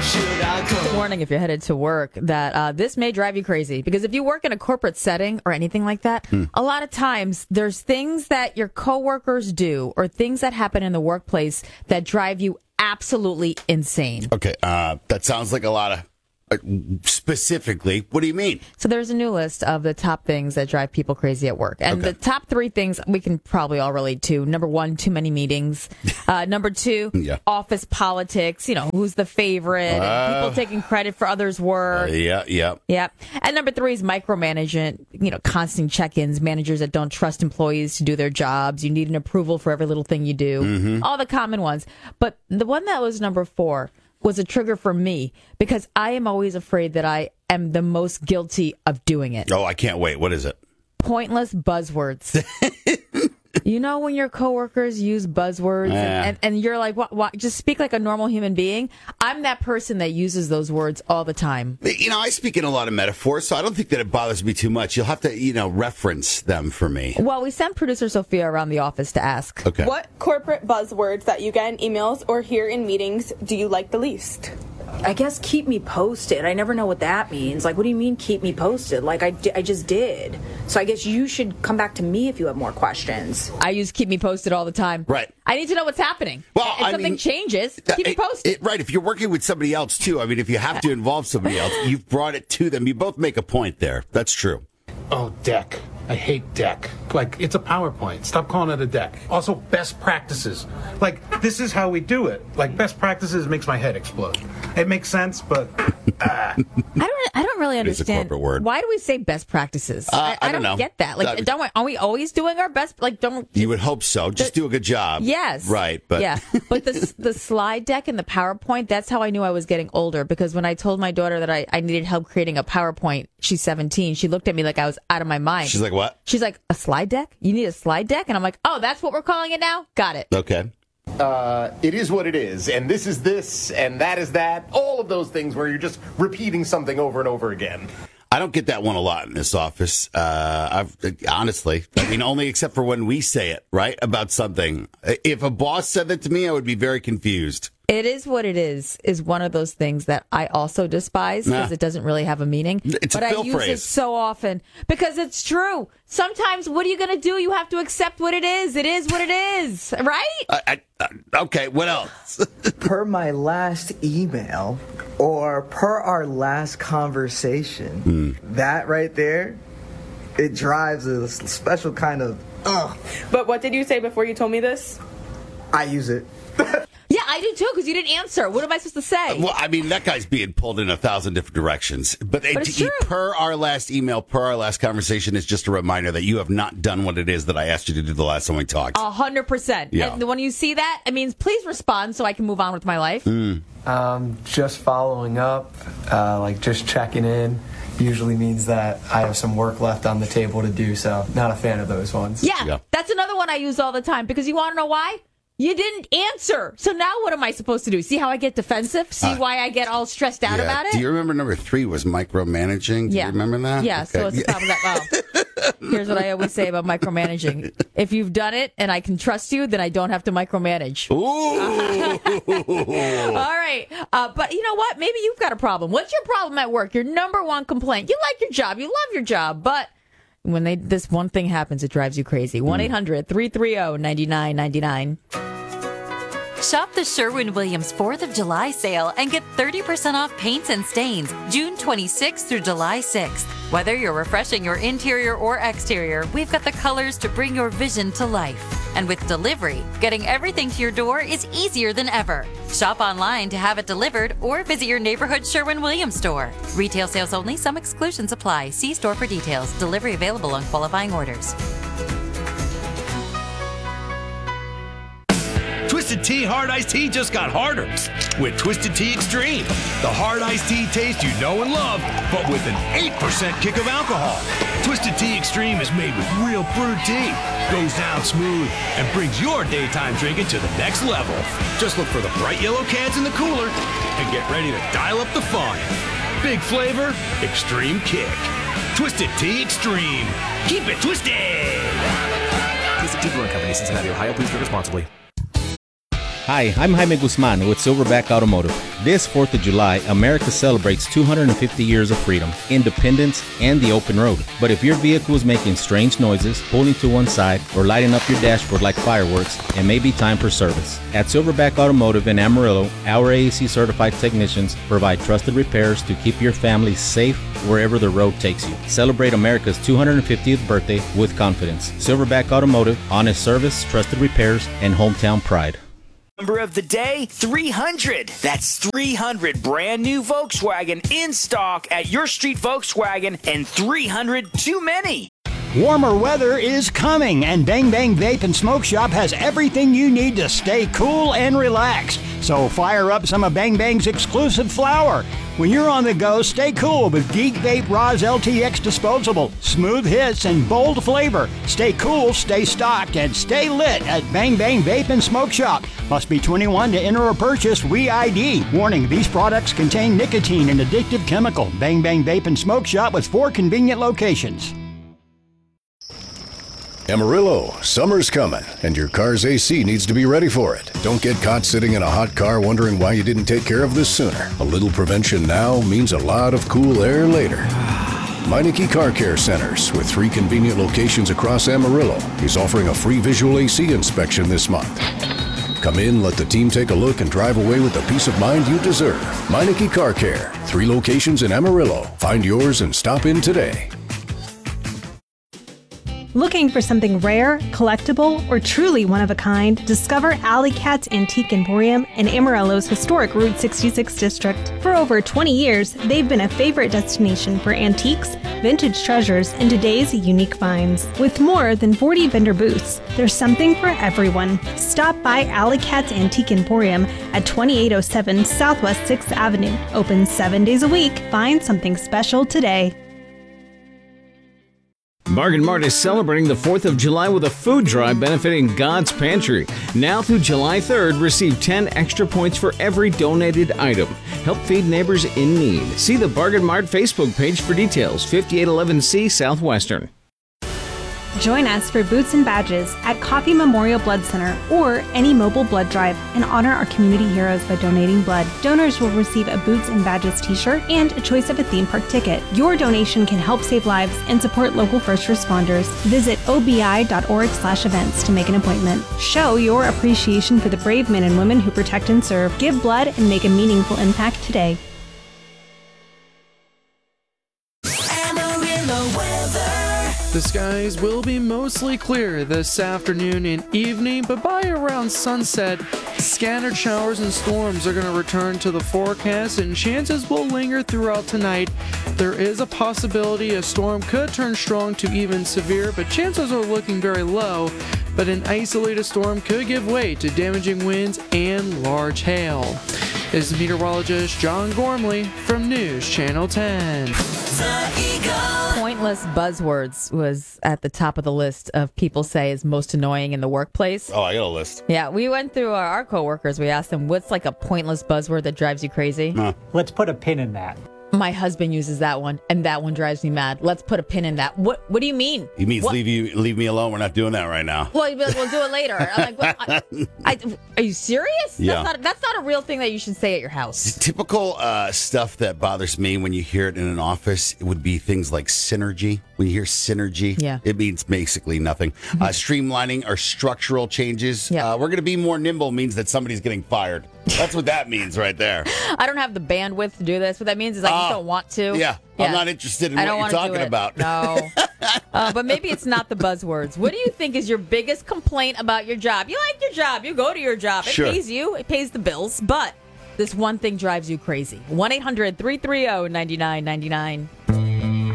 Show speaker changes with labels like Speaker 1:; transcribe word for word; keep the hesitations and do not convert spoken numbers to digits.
Speaker 1: should I go?
Speaker 2: Warning if you're headed to work that uh, this may drive you crazy, because if you work in a corporate setting or anything like that, hmm. a lot of times there's things that your coworkers do or things that happen in the workplace that drive you absolutely insane.
Speaker 3: Okay, uh, that sounds like a lot of... Uh, specifically, what do you mean?
Speaker 2: So there's a new list of the top things that drive people crazy at work. And
Speaker 3: okay.
Speaker 2: the top three things we can probably all relate to. Number one, too many meetings. Uh, number two,
Speaker 3: yeah.
Speaker 2: office politics. You know, who's the favorite?
Speaker 3: Uh,
Speaker 2: and people taking credit for others' work.
Speaker 3: Uh, yeah, yeah.
Speaker 2: Yeah. And number three is micromanagement. You know, constant check-ins, managers that don't trust employees to do their jobs. You need an approval for every little thing you do.
Speaker 3: Mm-hmm.
Speaker 2: All the common ones. But the one that was number four was a trigger for me because I am always afraid that I am the most guilty of doing it.
Speaker 3: Oh, I can't wait. What is it?
Speaker 2: Pointless buzzwords. You know when your coworkers use buzzwords
Speaker 3: yeah.
Speaker 2: and, and, and you're like, what, what, just speak like a normal human being? I'm that person that uses those words all the time.
Speaker 3: You know, I speak in a lot of metaphors, so I don't think that it bothers me too much. You'll have to, you know, reference them for me.
Speaker 2: Well, we sent producer Sophia around the office to ask.
Speaker 3: Okay.
Speaker 4: What corporate buzzwords that you get in emails or hear in meetings do you like the least?
Speaker 5: I guess keep me posted. I never know what that means. Like, what do you mean keep me posted? Like, I, I just did. So I guess you should come back to me if you have more questions.
Speaker 2: I use keep me posted all the time.
Speaker 3: Right.
Speaker 2: I need to know what's happening.
Speaker 3: Well,
Speaker 2: if
Speaker 3: I
Speaker 2: something
Speaker 3: mean,
Speaker 2: changes, keep me
Speaker 3: it,
Speaker 2: posted.
Speaker 3: It, right. If you're working with somebody else, too, I mean, if you have to involve somebody else, you've brought it to them. You both make a point there. That's true.
Speaker 6: Oh, deck. I hate deck. Like, it's a PowerPoint. Stop calling it a deck. Also, best practices. Like, this is how we do it. Like, best practices makes my head explode. It makes sense, but... Uh.
Speaker 2: I don't I don't really understand.
Speaker 3: It is a corporate word.
Speaker 2: Why do we say best practices?
Speaker 3: Uh,
Speaker 2: I,
Speaker 3: I,
Speaker 2: I
Speaker 3: don't,
Speaker 2: don't
Speaker 3: know.
Speaker 2: get that. Like,
Speaker 3: uh,
Speaker 2: don't we, are we always doing our best? Like, don't...
Speaker 3: You would hope so. Just the, do a good job.
Speaker 2: Yes.
Speaker 3: Right, but...
Speaker 2: Yeah, but the, the slide deck and the PowerPoint, that's how I knew I was getting older, because when I told my daughter that I, I needed help creating a PowerPoint, she's seventeen, she looked at me like I was out of my mind.
Speaker 3: She's like, what?
Speaker 2: She's like, a slide deck? You need a slide deck? And I'm like, oh, that's what we're calling it now? Got it.
Speaker 3: Okay.
Speaker 7: Uh, it is what it is, and this is this, and that is that. All of those things where you're just repeating something over and over again.
Speaker 3: I don't get that one a lot in this office. Uh, I've honestly, I mean, only except for when we say it, right, about something. If a boss said that to me, I would be very confused.
Speaker 2: It is what it is, is one of those things that I also despise because
Speaker 3: nah.
Speaker 2: it doesn't really have a meaning.
Speaker 3: It's
Speaker 2: but
Speaker 3: a
Speaker 2: I
Speaker 3: fill
Speaker 2: use
Speaker 3: phrase.
Speaker 2: it so often because it's true. Sometimes what are you going to do? You have to accept what it is. It is what it is, right?
Speaker 3: I, I, uh, okay, what else?
Speaker 8: Per my last email or per our last conversation, mm. that right there, it drives a special kind of, ugh.
Speaker 4: But what did you say before you told me this?
Speaker 8: I use it.
Speaker 2: Yeah, I do too, because you didn't answer. What am I supposed to say?
Speaker 3: Well, I mean, that guy's being pulled in a thousand different directions. But,
Speaker 2: but
Speaker 3: it,
Speaker 2: it's true.
Speaker 3: per our last email, per our last conversation, is just a reminder that you have not done what it is that I asked you to do the last time we talked.
Speaker 2: A hundred percent.
Speaker 3: Yeah.
Speaker 2: And when you see that, it means please respond so I can move on with my life.
Speaker 3: Mm.
Speaker 9: Um, just following up, uh, like just checking in. Usually means that I have some work left on the table to do, so not a fan of those ones.
Speaker 2: Yeah, yeah. That's another one I use all the time, because you want to know why? You didn't answer. So now what am I supposed to do? See how I get defensive? See uh, why I get all stressed out
Speaker 3: yeah.
Speaker 2: about it?
Speaker 3: Do you remember number three was micromanaging? Do
Speaker 2: yeah.
Speaker 3: you remember that?
Speaker 2: Yeah,
Speaker 3: okay.
Speaker 2: so it's the problem that, well, here's what I always say about micromanaging. If you've done it and I can trust you, then I don't have to micromanage.
Speaker 3: Ooh.
Speaker 2: All right. Uh, but you know what? Maybe you've got a problem. What's your problem at work? Your number one complaint. You like your job. You love your job. But when they this one thing happens, it drives you crazy. one eight hundred three three zero nine nine nine nine.
Speaker 10: Shop the Sherwin-Williams fourth of July sale and get thirty percent off paints and stains June twenty-sixth through July sixth. Whether you're refreshing your interior or exterior, we've got the colors to bring your vision to life. And with delivery, getting everything to your door is easier than ever. Shop online to have it delivered or visit your neighborhood Sherwin-Williams store. Retail sales only. Some exclusions apply. See store for details. Delivery available on qualifying orders.
Speaker 11: Twisted Tea Hard Iced Tea just got harder with Twisted Tea Extreme. The hard iced tea taste you know and love, but with an eight percent kick of alcohol. Twisted Tea Extreme is made with real brewed tea, goes down smooth, and brings your daytime drinking to the next level. Just look for the bright yellow cans in the cooler and get ready to dial up the fun. Big flavor, extreme kick. Twisted Tea Extreme. Keep it twisted!
Speaker 12: Twisted Tea Brewing Company, Cincinnati, Ohio. Please drink responsibly.
Speaker 1: Hi, I'm Jaime Guzman with Silverback Automotive. This fourth of July, America celebrates two hundred fifty years of freedom, independence, and the open road. But if your vehicle is making strange noises, pulling to one side, or lighting up your dashboard like fireworks, it may be time for service. At Silverback Automotive in Amarillo, our A A C certified technicians provide trusted repairs to keep your family safe wherever the road takes you. Celebrate America's two hundred fiftieth birthday with confidence. Silverback Automotive, honest service, trusted repairs, and hometown pride.
Speaker 12: Number of the day, three hundred. That's three hundred brand new Volkswagen in stock at your street Volkswagen, and three hundred too many.
Speaker 13: Warmer weather is coming, and Bang Bang Vape and Smoke Shop has everything you need to stay cool and relaxed. So fire up some of Bang Bang's exclusive flower. When you're on the go, stay cool with Geek Vape Roz L T X Disposable. Smooth hits and bold flavor. Stay cool, stay stocked, and stay lit at Bang Bang Vape and Smoke Shop. Must be twenty-one to enter or purchase. We I D. Warning, these products contain nicotine and addictive chemical. Bang Bang Vape and Smoke Shop with four convenient locations.
Speaker 14: Amarillo, summer's coming, and your car's A C needs to be ready for it. Don't get caught sitting in a hot car wondering why you didn't take care of this sooner. A little prevention now means a lot of cool air later. Meineke Car Care Centers, with three convenient locations across Amarillo, is offering a free visual A C inspection this month. Come in, let the team take a look, and drive away with the peace of mind you deserve. Meineke Car Care, three locations in Amarillo. Find yours and stop in today.
Speaker 15: Looking for something rare, collectible, or truly one of a kind? Discover Alley Cat's Antique Emporium in Amarillo's historic Route sixty-six district. For over twenty years, they've been a favorite destination for antiques, vintage treasures, and today's unique finds. With more than forty vendor booths, there's something for everyone. Stop by Alley Cat's Antique Emporium at twenty-eight oh seven Southwest sixth Avenue. Open seven days a week. Find something special today.
Speaker 16: Bargain Mart is celebrating the fourth of July with a food drive benefiting God's Pantry. Now through July third, receive ten extra points for every donated item. Help feed neighbors in need. See the Bargain Mart Facebook page for details, fifty-eight eleven C Southwestern.
Speaker 15: Join us for Boots and Badges at Coffee Memorial Blood Center or any mobile blood drive and honor our community heroes by donating blood. Donors will receive a Boots and Badges t-shirt and a choice of a theme park ticket. Your donation can help save lives and support local first responders. Visit obi.org slash events to make an appointment. Show your appreciation for the brave men and women who protect and serve. Give blood and make a meaningful impact today.
Speaker 17: The skies will be mostly clear this afternoon and evening, but by around sunset, scattered showers and storms are going to return to the forecast, and chances will linger throughout tonight. There is a possibility a storm could turn strong to even severe, but chances are looking very low. But an isolated storm could give way to damaging winds and large hail. This is meteorologist John Gormley from News Channel ten.
Speaker 2: Pointless buzzwords was at the top of the list of people say is most annoying in the workplace.
Speaker 3: Oh, I got a list.
Speaker 2: Yeah, we went through our, our coworkers. We asked them, what's like a pointless buzzword that drives you crazy?
Speaker 3: Huh.
Speaker 18: Let's put a pin in that.
Speaker 2: My husband uses that one, and that one drives me mad. Let's put a pin in that. What What do you mean?
Speaker 3: He means
Speaker 2: what?
Speaker 3: leave you, leave me alone. We're not doing that right now.
Speaker 2: Well, we'll do it later. I'm like, what? I, I, are you serious?
Speaker 3: Yeah.
Speaker 2: That's not, that's not a real thing that you should say at your house.
Speaker 3: Typical uh, stuff that bothers me when you hear it in an office, it would be things like synergy. When you hear synergy,
Speaker 2: yeah.
Speaker 3: it means basically nothing. Uh, streamlining or structural changes. Yeah. Uh, we're going to be more nimble means that somebody's getting fired. That's what that means right there.
Speaker 2: I don't have the bandwidth to do this. What that means is I just
Speaker 3: uh,
Speaker 2: don't want to.
Speaker 3: Yeah, yeah. I'm not interested in
Speaker 2: I
Speaker 3: what you're talking about.
Speaker 2: No. uh, but maybe it's not the buzzwords. What do you think is your biggest complaint about your job? You like your job. You go to your job. It
Speaker 3: Sure.
Speaker 2: pays you. It pays the bills. But this one thing drives you crazy. one eight hundred three three zero nine nine nine nine.